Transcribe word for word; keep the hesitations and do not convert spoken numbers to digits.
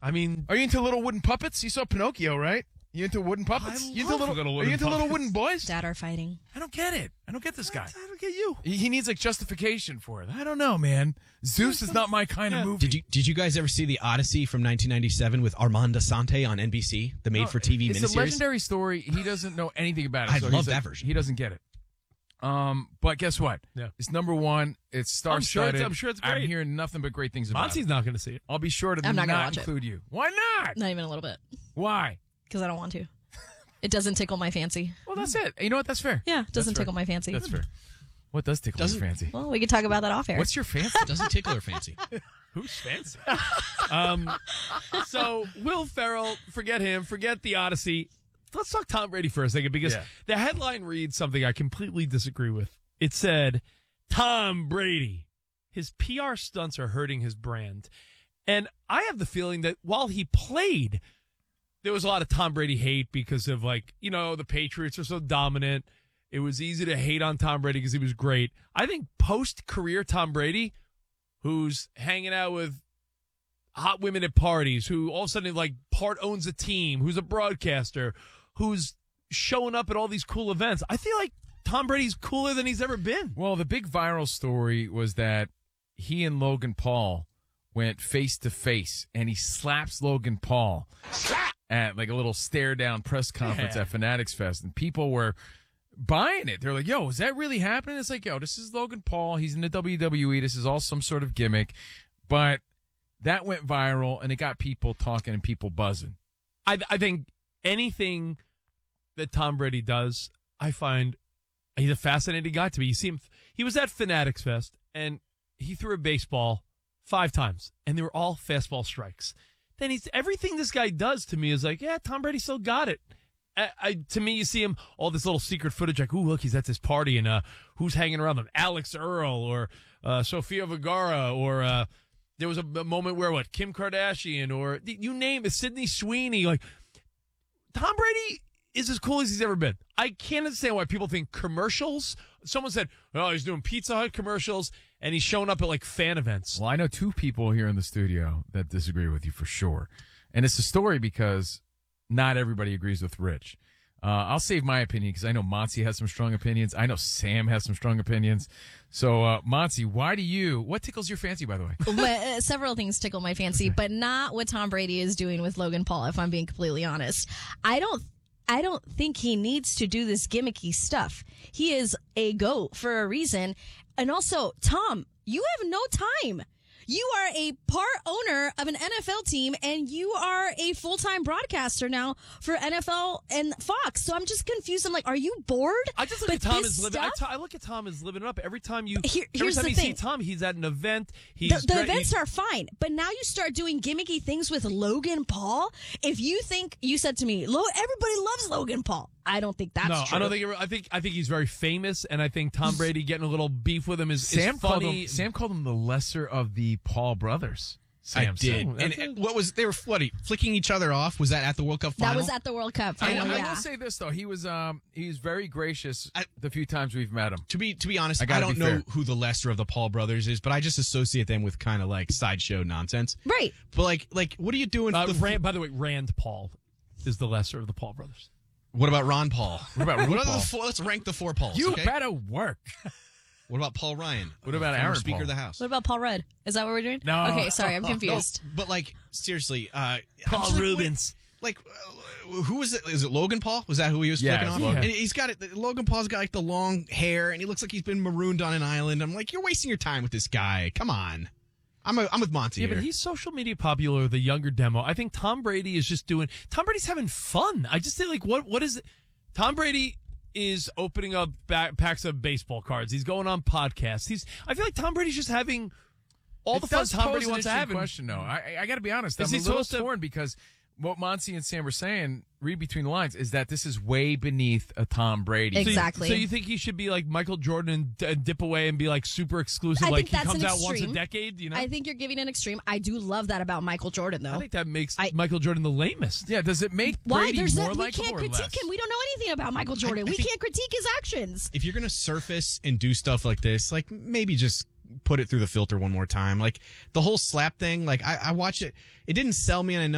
I mean, Are you into little wooden puppets? You saw Pinocchio, right? You into wooden puppets? I you into love little, little Are wooden you into little puppets. wooden boys? Dad are fighting. I don't get it. I don't get this guy. I don't get you. He, he needs like justification for it. I don't know, man. Zeus is not my kind of movie. Did you did you guys ever see the Odyssey from nineteen ninety-seven with Armand Assante on N B C, the made-for-T V it's miniseries? a legendary story. He doesn't know anything about it. I so love he's that like- version. He doesn't get it. Um, but guess what? Yeah. It's number one. It's I'm sure star-studded. it's- I'm sure it's I'm great. hearing nothing but great things about Monty's it. not going to see it. I'll be sure to I'm not not, gonna watch it. include you. Why not? Not even a little bit. Why? Because I don't want to. It doesn't tickle my fancy. Well, that's it. You know what? That's fair. Yeah, it doesn't That's fair. tickle my fancy. That's fair. What does tickle Doesn't- your fancy? Well, we could talk about that off air. What's your fancy? Doesn't tickle her fancy. Who's fancy? um, so Will Ferrell, forget him, forget the Odyssey. Let's talk Tom Brady for a second because Yeah. the headline reads something I completely disagree with. It said, Tom Brady, his P R stunts are hurting his brand. And I have the feeling that while he played, there was a lot of Tom Brady hate because of, like, you know, the Patriots are so dominant. It was easy to hate on Tom Brady because he was great. I think post-career Tom Brady, who's hanging out with hot women at parties, who all of a sudden, like, part owns a team, who's a broadcaster, who's showing up at all these cool events. I feel like Tom Brady's cooler than he's ever been. Well, the big viral story was that he and Logan Paul went face to face, and he slaps Logan Paul at like a little stare down press conference Yeah. at Fanatics Fest, and people were buying it. They're like, "Yo, is that really happening?" It's like, "Yo, this is Logan Paul. He's in the W W E. This is all some sort of gimmick," but that went viral, and it got people talking and people buzzing. I, I think anything that Tom Brady does, I find he's a fascinating guy to me. You see him, he was at Fanatics Fest, and he threw a baseball five times, and they were all fastball strikes. Then he's everything this guy does to me is like, yeah, Tom Brady still got it. I, I, to me, you see him, all this little secret footage, like, ooh, look, he's at this party, and uh, who's hanging around him? Alex Earl or uh, Sofia Vergara, or uh, there was a, a moment where, what, Kim Kardashian, or you name it, Sydney Sweeney. Like, Tom Brady is as cool as he's ever been. I can't understand why people think commercials. Someone said, oh, he's doing Pizza Hut commercials, and he's showing up at, like, fan events. Well, I know two people here in the studio that disagree with you for sure. And it's a story because not everybody agrees with Rich. Uh, I'll save my opinion because I know Monty has some strong opinions. I know Sam has some strong opinions. So, uh, Monty, why do you, what tickles your fancy, by the way? But, uh, several things tickle my fancy, but not what Tom Brady is doing with Logan Paul, if I'm being completely honest. I don't I don't think he needs to do this gimmicky stuff. He is a GOAT for a reason. And also, Tom, you have no time. You are a part owner of an N F L team, and you are a full-time broadcaster now for N F L and Fox. So I'm just confused. I'm like, are you bored? I just look with at Tom this as living. I, stuff? t- I look at Tom as living it up. Every time you, Here- every here's time the you thing. see Tom, he's at an event. He's The, the dre- events he's- are fine, but now you start doing gimmicky things with Logan Paul. If you think, you said to me, Lo, everybody loves Logan Paul. I don't think that's no, true. I don't think. It, I think. I think he's very famous, and I think Tom Brady getting a little beef with him is, Sam is called funny. him, Sam called him the lesser of the Paul brothers. I Sam did. said. And, That's and what was they were what, flicking each other off? Was that at the World Cup final? That was at the World Cup I, final, I yeah. will say this though, he was um he was very gracious I- the few times we've met him. To be to be honest, I I, gotta don't be know fair. who the lesser of the Paul brothers is, but I just associate them with kind of like sideshow nonsense. Right. But like like what are you doing? Uh, the, Rand, by the way, Rand Paul is the lesser of the Paul brothers. What about Ron Paul? What about what Ron are Paul? the four, let's rank the four Pauls. You okay? better work. What about Paul Ryan? What about Former Aaron Speaker Paul? of the House? What about Paul Rudd? Is that what we're doing? No. Okay, sorry, I'm confused. But like seriously, uh, I'm Paul just like, Rubens. Like, uh, who was it? Is it Logan Paul? Was that who he was Yeah, flicking it's off? Logan. And he's got it. Logan Paul's got like the long hair, and he looks like he's been marooned on an island. I'm like, you're wasting your time with this guy. Come on. I'm a, I'm with Monty Yeah, here. but he's social media popular, the younger demo. I think Tom Brady is just doing. Tom Brady's having fun. I just think like what what is it? Tom Brady is opening up back, packs of baseball cards. He's going on podcasts. He's. I feel like Tom Brady's just having all It the fun does Tom pose Brady an wants to interesting have. And- question, though. I, I got to be honest. Is I'm he a little supposed to- torn because what Monty and Sam were saying, read between the lines, is that this is way beneath a Tom Brady. So you- Exactly. So you think he should be like Michael Jordan and d- dip away and be like super exclusive, I like think he that's comes an out once a extreme. decade? You know, I think you're giving an extreme. I do love that about Michael Jordan, though. I think that makes I- Michael Jordan the lamest. Yeah, does it make Why? Brady There's more that we likable can't or critique less? him. We don't know anything about Michael Jordan. I we think- can't critique his actions. if you're gonna surface and do stuff like this, like maybe just put it through the filter one more time. Like the whole slap thing. Like I, I watched it. It didn't sell me, and I know.